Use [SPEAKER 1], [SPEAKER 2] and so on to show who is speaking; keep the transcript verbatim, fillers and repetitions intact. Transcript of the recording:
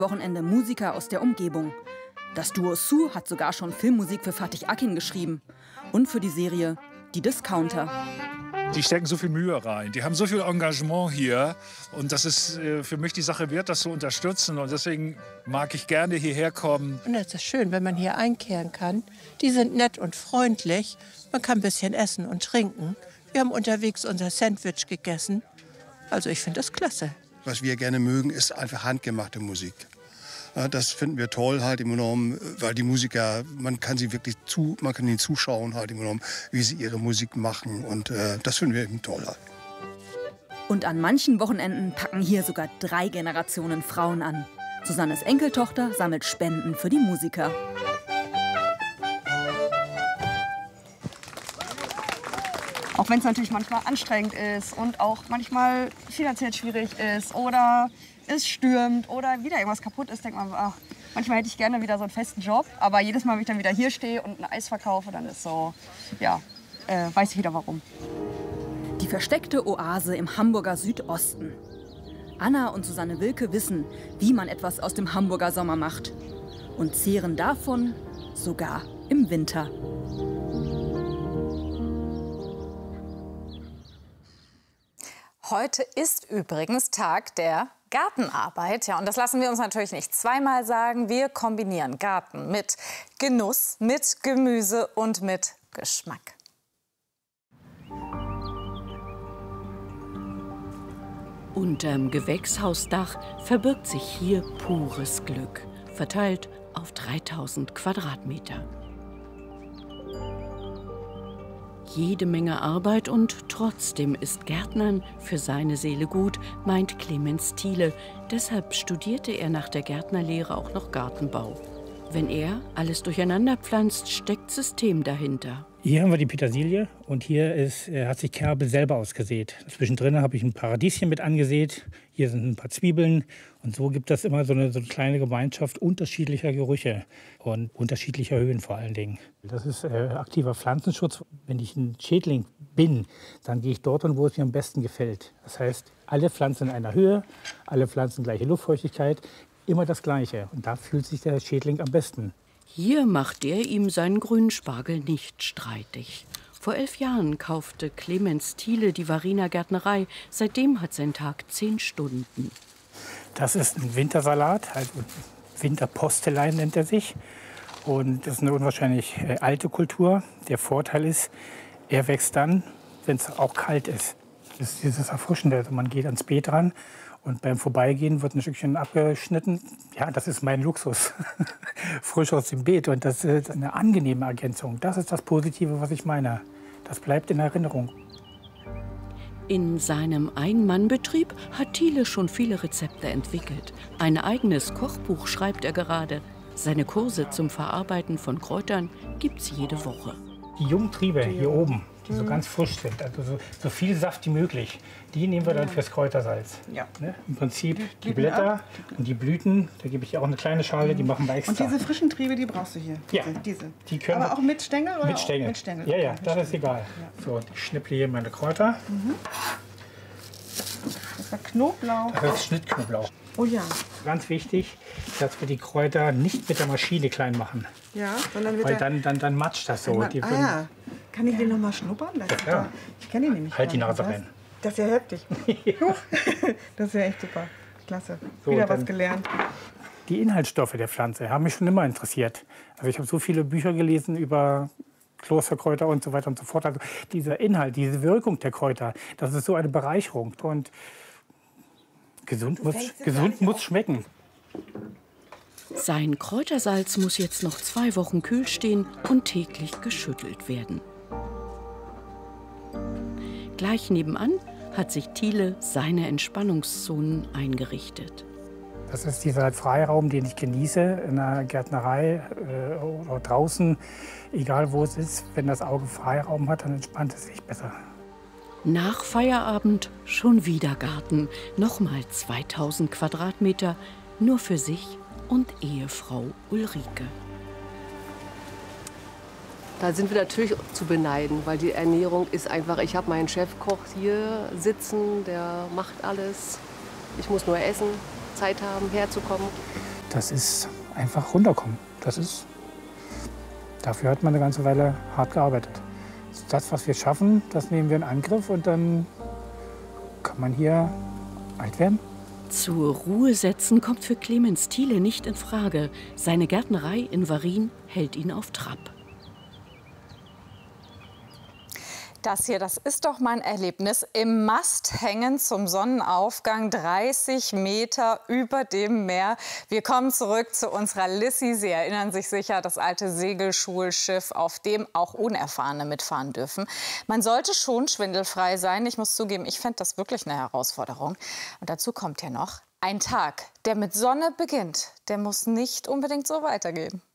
[SPEAKER 1] Wochenende Musiker aus der Umgebung. Das Duo Sue hat sogar schon Filmmusik für Fatih Akin geschrieben. Und für die Serie Die Discounter.
[SPEAKER 2] Die stecken so viel Mühe rein, die haben so viel Engagement hier. Und das ist äh, für mich die Sache wert, das zu unterstützen. Und deswegen mag ich gerne hierher kommen.
[SPEAKER 3] Und es ist schön, wenn man hier einkehren kann. Die sind nett und freundlich. Man kann ein bisschen essen und trinken. Wir haben unterwegs unser Sandwich gegessen. Also ich finde das klasse.
[SPEAKER 4] Was wir gerne mögen, ist einfach handgemachte Musik. Das finden wir toll halt im Genommen, weil die Musiker, man kann sie wirklich zu, man kann ihnen zuschauen halt im Genommen, wie sie ihre Musik machen und äh, das finden wir eben toll halt.
[SPEAKER 1] Und an manchen Wochenenden packen hier sogar drei Generationen Frauen an. Susannes Enkeltochter sammelt Spenden für die Musiker.
[SPEAKER 5] Auch wenn es natürlich manchmal anstrengend ist und auch manchmal finanziell schwierig ist oder es stürmt oder wieder irgendwas kaputt ist, denkt man, ach, manchmal hätte ich gerne wieder so einen festen Job. Aber jedes Mal, wenn ich dann wieder hier stehe und ein Eis verkaufe, dann ist so, ja, äh, weiß ich wieder warum.
[SPEAKER 1] Die versteckte Oase im Hamburger Südosten. Anna und Susanne Wilke wissen, wie man etwas aus dem Hamburger Sommer macht. Und zehren davon sogar im Winter.
[SPEAKER 6] Heute ist übrigens Tag der Gartenarbeit. Ja, und das lassen wir uns natürlich nicht zweimal sagen. Wir kombinieren Garten mit Genuss, mit Gemüse und mit Geschmack.
[SPEAKER 7] Unterm Gewächshausdach verbirgt sich hier pures Glück, verteilt auf dreitausend Quadratmeter. Jede Menge Arbeit und trotzdem ist Gärtnern für seine Seele gut, meint Clemens Thiele. Deshalb studierte er nach der Gärtnerlehre auch noch Gartenbau. Wenn er alles durcheinander pflanzt, steckt System dahinter.
[SPEAKER 8] Hier haben wir die Petersilie und hier ist, äh, hat sich Kerbel selber ausgesät. Zwischendrin habe ich ein Paradieschen mit angesät. Hier sind ein paar Zwiebeln. Und so gibt es immer so eine, so eine kleine Gemeinschaft unterschiedlicher Gerüche und unterschiedlicher Höhen vor allen Dingen. Das ist äh, aktiver Pflanzenschutz. Wenn ich ein Schädling bin, dann gehe ich dort hin, wo es mir am besten gefällt. Das heißt, alle Pflanzen in einer Höhe, alle Pflanzen gleiche Luftfeuchtigkeit, immer das Gleiche. Und da fühlt sich der Schädling am besten.
[SPEAKER 7] Hier macht er ihm seinen grünen Spargel nicht streitig. Vor elf Jahren kaufte Clemens Thiele die Varriner Gärtnerei. Seitdem hat sein Tag zehn Stunden.
[SPEAKER 8] Das ist ein Wintersalat, also Winterpostelein nennt er sich. Und das ist eine unwahrscheinlich äh, alte Kultur. Der Vorteil ist, er wächst dann, wenn es auch kalt ist. Das ist dieses Erfrischende. Also man geht ans Beet ran und beim Vorbeigehen wird ein Stückchen abgeschnitten. Ja, das ist mein Luxus. Frisch aus dem Beet. Und das ist eine angenehme Ergänzung. Das ist das Positive, was ich meine. Das bleibt in Erinnerung.
[SPEAKER 7] In seinem Ein-Mann-Betrieb hat Thiele schon viele Rezepte entwickelt. Ein eigenes Kochbuch schreibt er gerade. Seine Kurse zum Verarbeiten von Kräutern gibt's jede Woche.
[SPEAKER 8] Die Jungtriebe hier oben, die so ganz frisch sind, also so, so viel Saft wie möglich, die nehmen wir dann fürs Kräutersalz.
[SPEAKER 5] Ja.
[SPEAKER 8] Ne? Im Prinzip die, die Blätter und die Blüten, da gebe ich auch eine kleine Schale, die machen wir extra.
[SPEAKER 5] Und diese frischen Triebe, die brauchst du hier?
[SPEAKER 8] Ja.
[SPEAKER 5] Diese, diese.
[SPEAKER 8] Die können
[SPEAKER 5] aber auch mit Stängel? Oder
[SPEAKER 8] mit Stängel.
[SPEAKER 5] Auch mit Stängel.
[SPEAKER 8] Ja, ja,
[SPEAKER 5] okay,
[SPEAKER 8] das
[SPEAKER 5] mit
[SPEAKER 8] ist
[SPEAKER 5] Stängel.
[SPEAKER 8] egal.
[SPEAKER 5] Ja.
[SPEAKER 8] So, ich schnipple hier meine Kräuter.
[SPEAKER 5] Mhm. Das war Knoblauch.
[SPEAKER 8] Das ist Schnittknoblauch.
[SPEAKER 5] Oh ja.
[SPEAKER 8] Ganz wichtig, dass wir die Kräuter nicht mit der Maschine klein machen.
[SPEAKER 5] Ja, sondern mit
[SPEAKER 8] Weil
[SPEAKER 5] der...
[SPEAKER 8] dann, dann, dann matscht das so.
[SPEAKER 5] Man,
[SPEAKER 8] Die
[SPEAKER 5] ah,
[SPEAKER 8] würden-
[SPEAKER 5] ja. Kann ich den noch mal schnuppern? Das ist
[SPEAKER 8] Ja.
[SPEAKER 5] doch- Ich kenne ihn nämlich
[SPEAKER 8] Halt
[SPEAKER 5] gar
[SPEAKER 8] die
[SPEAKER 5] nicht.
[SPEAKER 8] Nase
[SPEAKER 5] Was?
[SPEAKER 8] rein.
[SPEAKER 5] Das ist ja heftig. Huch. Das ist ja echt super. Klasse.
[SPEAKER 8] So,
[SPEAKER 5] Wieder
[SPEAKER 8] dann-
[SPEAKER 5] was gelernt.
[SPEAKER 8] Die Inhaltsstoffe der Pflanze haben mich schon immer interessiert. Also ich habe so viele Bücher gelesen über Klosterkräuter und so weiter und so fort. Also dieser Inhalt, diese Wirkung der Kräuter, das ist so eine Bereicherung. Und gesund muss, gesund muss schmecken.
[SPEAKER 7] Sein Kräutersalz muss jetzt noch zwei Wochen kühl stehen und täglich geschüttelt werden. Gleich nebenan hat sich Thiele seine Entspannungszonen eingerichtet.
[SPEAKER 8] Das ist dieser Freiraum, den ich genieße in der Gärtnerei äh, oder draußen, egal wo es ist. Wenn das Auge Freiraum hat, dann entspannt es sich besser.
[SPEAKER 7] Nach Feierabend schon wieder Garten. Nochmal zweitausend Quadratmeter, nur für sich und Ehefrau Ulrike.
[SPEAKER 9] Da sind wir natürlich zu beneiden, weil die Ernährung ist einfach, ich habe meinen Chefkoch hier sitzen, der macht alles. Ich muss nur essen, Zeit haben, herzukommen.
[SPEAKER 8] das ist einfach runterkommen. Das ist, dafür hat man eine ganze Weile hart gearbeitet. Das, was wir schaffen, das nehmen wir in Angriff und dann kann man hier alt werden.
[SPEAKER 7] Zur Ruhe setzen kommt für Clemens Thiele nicht in Frage. Seine Gärtnerei in Varin hält ihn auf Trab.
[SPEAKER 6] Das hier, das ist doch mein Erlebnis. Im Mast hängen zum Sonnenaufgang dreißig Meter über dem Meer. Wir kommen zurück zu unserer Lissy. Sie erinnern sich sicher, das alte Segelschulschiff, auf dem auch Unerfahrene mitfahren dürfen. Man sollte schon schwindelfrei sein. Ich muss zugeben, ich fände das wirklich eine Herausforderung. Und dazu kommt ja noch, ein Tag, der mit Sonne beginnt, der muss nicht unbedingt so weitergehen.